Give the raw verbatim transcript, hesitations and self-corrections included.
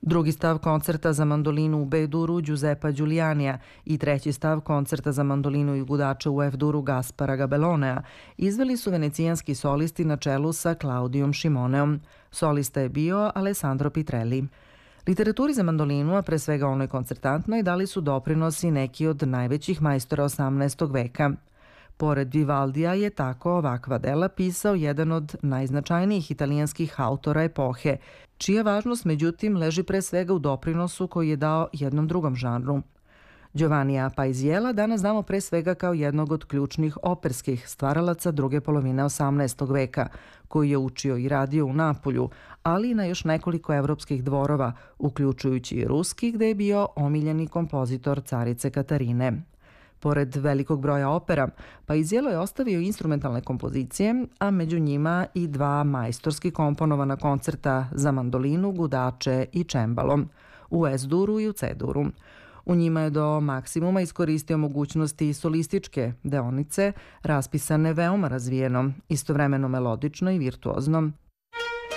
Drugi stav koncerta za mandolinu u B-duru Giuseppa Giulianija i treći stav koncerta za mandolinu i gudače u F-duru Gaspara Gabelonea izveli su venecijanski solisti na čelu sa Claudijom Šimoneom. Solista je bio Alessandro Pitrelli. Literaturi za mandolinu, a pre svega onoj koncertantnoj, dali su doprinosi neki od najvećih majstora osamnaestog veka. Pored Vivaldija je tako ovakva dela pisao jedan od najznačajnijih italijanskih autora epohe, čija važnost međutim leži pre svega u doprinosu koji je dao jednom drugom žanru. Giovannija Paisiella danas znamo pre svega kao jednog od ključnih operskih stvaralaca druge polovine osamnaestog veka, koji je učio i radio u Napolju, ali i na još nekoliko evropskih dvorova, uključujući i ruski, gde je bio omiljeni kompozitor carice Katarine. Pored velikog broja opera, Paisiello je ostavio instrumentalne kompozicije, a među njima i dva majstorski komponovana koncerta za mandolinu, gudače i čembalo, u S-duru i u C-duru. U njima je do maksimuma iskoristio mogućnosti solističke deonice, raspisane veoma razvijeno, istovremeno melodično i virtuozno.